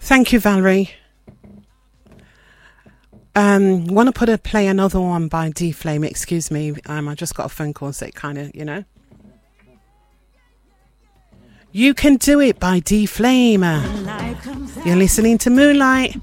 Thank you, Valerie. Want to play another one by D-Flame. Excuse me. I just got a phone call, so it kind of, you know. You Can Do It by D-Flame. You're listening to Moonlight.